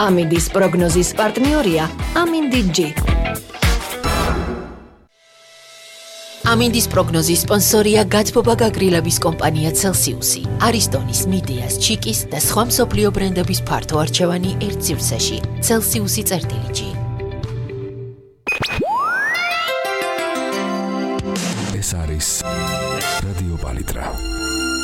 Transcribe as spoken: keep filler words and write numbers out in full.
ამინდის პროგნოზის პარტნიორია ამინდი ჯი. ამინდის პროგნოზის სპონსორია გათბობა გაგრილების კომპანია Celsius-ი, არისტონის, მიდეას, ჩიკის და სხვა მსოფლიო ბრენდების ფართო არჩევანი ერთ სივრცეში. Celsius-ი წერტილი ჯი. ეს არის რადიო პალიტრა.